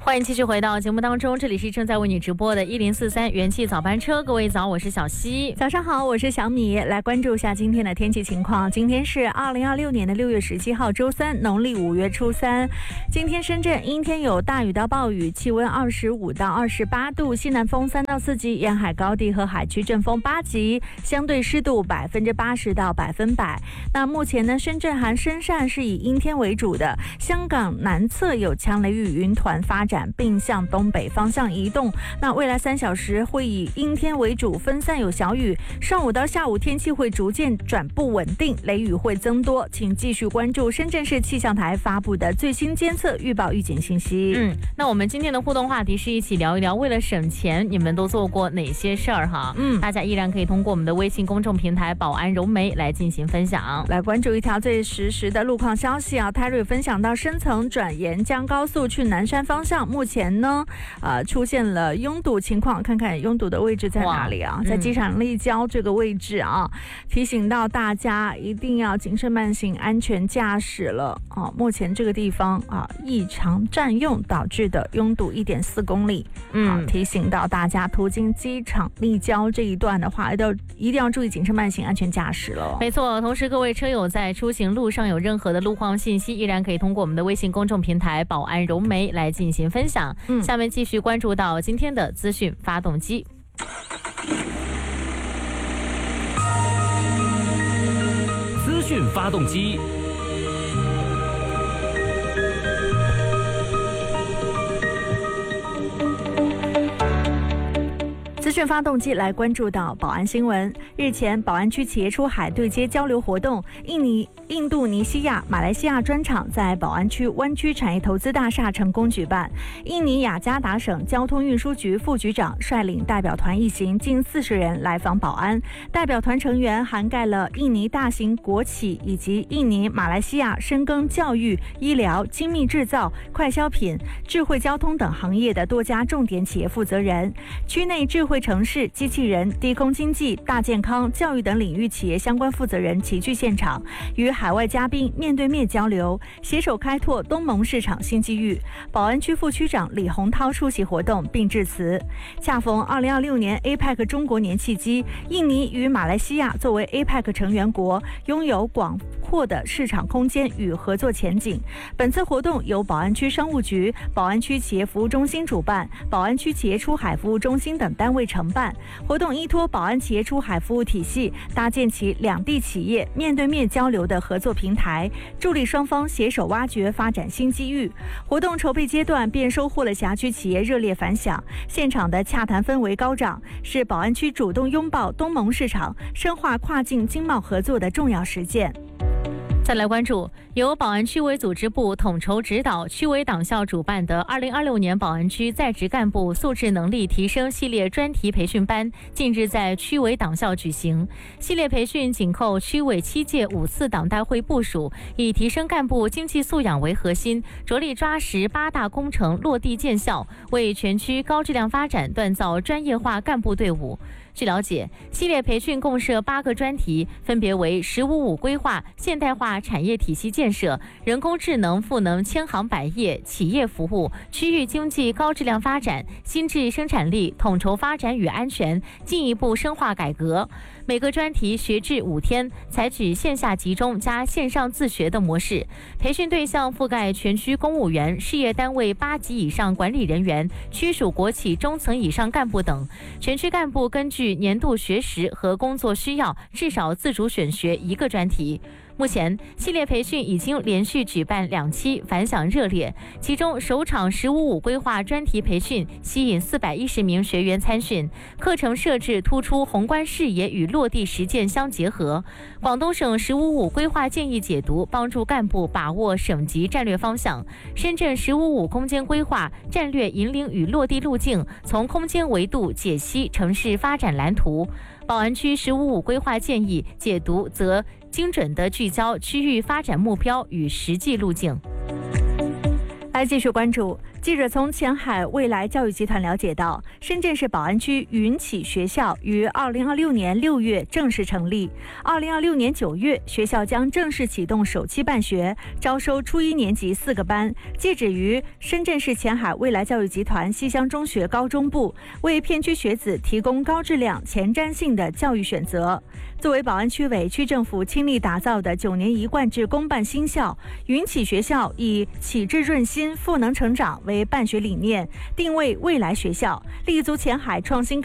欢迎继续回到节目当中，这里是正在为你直播的1043元气早班车。各位早，我是小溪。 早上好，我是小米。来关注一下今天的天气情况。今天是2026年的6月17号，周三，农历5月初3。今天深圳阴天有大雨到暴雨，气温25到28度，西南风3到4级，沿海高地和海区阵风8级，相对湿度80%到100%。那目前呢，深圳含深汕是以阴天为主的，香港南侧有强雷雨云团发展，并向东北方向移动。那未来3小时会以阴天为主，分散有小雨。上午到下午天气会逐渐转不稳定，雷雨会增多，请继续关注深圳市气象台发布的最新监测预报预警信息。 那我们今天的互动话题是一起聊一聊，为了省钱，你们都做过哪些事儿哈？大家依然可以通过我们的微信公众平台保安柔媒来进行分享。 来关注一条最实时的路况消息啊，泰瑞分享到深层转沿江高速去南山方向，目前呢，出现了拥堵情况，看看拥堵的位置在哪里啊？在机场立交这个位置啊，提醒到大家一定要谨慎慢行，安全驾驶了啊！目前这个地方啊，异常占用导致的拥堵1.4公里，提醒到大家途经机场立交这一段的话，一定要注意谨慎慢行，安全驾驶了。 没错，同时各位车友在出行路上有任何的路况信息，依然可以通过我们的微信公众平台保安柔媒来进行分享。下面继续关注到今天的资讯发动机。 资讯发动机。 资讯发动机来关注到宝安新闻。日前，宝安区企业出海对接交流活动，印度尼西亚、马来西亚专场在宝安区湾区产业投资大厦成功举办。印尼雅加达省交通运输局副局长率领代表团一行近40人来访宝安。代表团成员涵盖了印尼大型国企以及印尼、马来西亚深耕教育、医疗、精密制造、快消品、智慧交通等行业的多家重点企业负责人。区内智慧城市、机器人、低空经济、大健康、教育等领域企业相关负责人齐聚现场，与海外嘉宾面对面交流，携手开拓东盟市场新机遇。宝安区副区长李洪涛出席活动并致辞。恰逢2026年 APEC 中国年契机，印尼与马来西亚作为 APEC 成员国，拥有广阔的市场空间与合作前景。本次活动由宝安区商务局、宝安区企业服务中心主办，宝安区企业出海服务中心等单位承办。活动依托宝安企业出海服务体系，搭建起两地企业面对面交流的合作平台，助力双方携手挖掘发展新机遇。活动筹备阶段便收获了辖区企业热烈反响，现场的洽谈氛围高涨，是宝安区主动拥抱东盟市场、深化跨境经贸合作的重要实践。 再来关注由宝安区委组织部统筹指导、区委党校主办的2026年宝安区在职干部素质能力提升系列专题培训班，近日在区委党校举行。系列培训紧扣区委7届5次党代会部署，以提升干部经济素养为核心，着力抓实8大工程落地见效，为全区高质量发展锻造专业化干部队伍。据了解，系列培训共设8个专题，分别为“15+5”规划、现代化产业体系建设、人工智能赋能千行百业、企业服务、区域经济高质量发展、新质生产力、统筹发展与安全、进一步深化改革。每个专题学制5天，采取线下集中加线上自学的模式。培训对象覆盖全区公务员、事业单位8级以上管理人员、区属国企中层以上干部等。全区干部根据年度学时和工作需要，至少自主选学1个专题。目前，系列培训已经连续举办2期，反响热烈。其中，首场“15+5”规划专题培训吸引410名学员参训，课程设置突出宏观视野与落地实践相结合。广东省“15+5”规划建议解读，帮助干部把握省级战略方向。深圳“15+5”空间规划战略引领与落地路径，从空间维度解析城市发展蓝图。宝安区“15+5”规划建议解读则精准地聚焦区域发展目标与实际路径。 来继续关注。 记者从前海未来教育集团了解到，深圳市宝安区云启学校于2026年6月正式成立，2026年9月，学校将正式启动首期办学，招收初1年级4个班，借址于深圳市前海未来教育集团西乡中学高中部，为片区学子提供高质量、前瞻性的教育选择。作为宝安区委区政府倾力打造的9年一贯制公办新校，云启学校以启智润心、赋能成长为办学理念，定位未来学校，立足前海创新